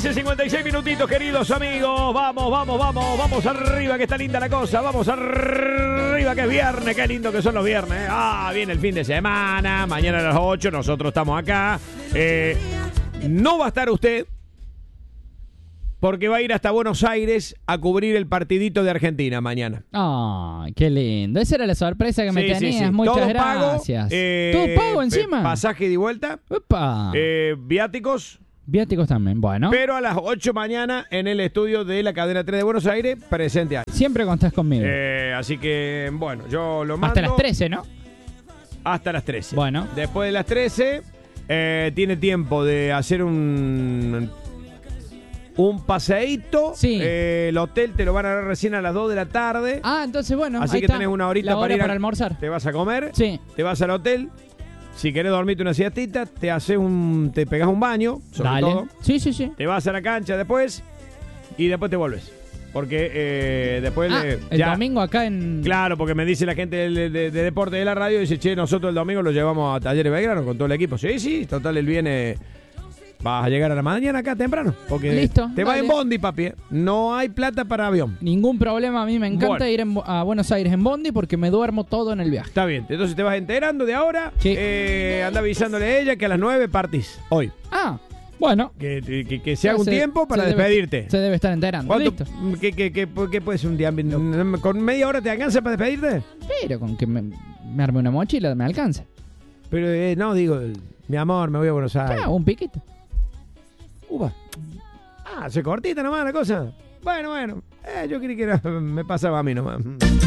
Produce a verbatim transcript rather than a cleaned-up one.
quince, cincuenta y seis minutitos, queridos amigos. Vamos, vamos, vamos, vamos arriba, que está linda la cosa. Vamos arriba, que es viernes. Qué lindo que son los viernes. Ah, viene el fin de semana. Mañana a las ocho nosotros estamos acá. Eh, no va a estar usted, porque va a ir hasta Buenos Aires a cubrir el partidito de Argentina mañana. Ay, qué lindo. Esa era la sorpresa que me Sí, tenías. sí, sí. Muchas Todo gracias. pago, eh, ¿Todo pago encima? Pasaje ida y vuelta. Opa. Eh, viáticos. Viáticos también, bueno. Pero a las ocho mañana en el estudio de la cadena tres de Buenos Aires, presente ahí. Siempre contás conmigo. Eh, así que, bueno, yo lo mando. Hasta las trece, ¿no? Hasta las trece. Bueno. Después de las trece, eh, tiene tiempo de hacer un... Un paseíto. Sí. Eh, el hotel te lo van a dar recién a las dos de la tarde. Ah, entonces bueno. Así ahí que está. tenés una horita La hora para ir a- para almorzar. Te vas a comer. Sí. Te vas al hotel. Si querés dormirte una siestita, te haces un, te pegas un baño, sobre Dale. todo. Sí, sí, sí. Te vas a la cancha después y después te vuelves. Porque eh, después Ah, le- el ya- domingo acá en... Claro, porque me dice la gente de, de- de deporte de la radio, dice, che, nosotros el domingo lo llevamos a Talleres Belgrano con todo el equipo. Sí, sí, total, él viene... Vas a llegar a la mañana acá temprano. Porque Listo, te vas dale. en bondi, papi. ¿eh? No hay plata para avión. Ningún problema, a mí me encanta Bueno. ir en- a Buenos Aires en bondi porque me duermo todo en el viaje. Está bien, entonces te vas enterando de ahora. Sí. Eh, anda avisándole a ella que a las nueve partís. Hoy. Ah, bueno. Que, que, que se haga un Se- tiempo para se debe- despedirte. se debe estar enterando. ¿Cuánto- Listo. ¿Qué, qué, qué, qué puede ser un día? ¿Con media hora te alcanza para despedirte? Pero con que me, me arme una mochila me alcanza. Pero eh, no, digo, mi amor, me voy a Buenos Aires. Ah, un piquito. Uva. Ah, se cortita nomás la cosa. Bueno, bueno. Eh, yo creí que era- me pasaba a mí nomás.